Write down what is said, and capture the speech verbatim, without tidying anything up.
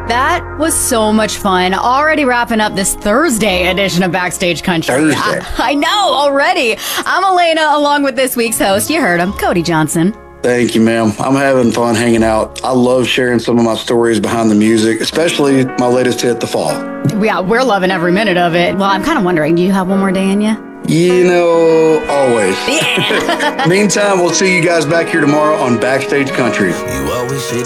That was so much fun. Already wrapping up this Thursday edition of Backstage Country. Thursday. I, I know, already. I'm Elena, along with this week's host. You heard him, Cody Johnson. Thank you, ma'am. I'm having fun hanging out. I love sharing some of my stories behind the music, especially my latest hit, The Fall. Yeah, we're loving every minute of it. Well, I'm kind of wondering, do you have one more day in you? You know, always. Yeah. Meantime, we'll see you guys back here tomorrow on Backstage Country. You always say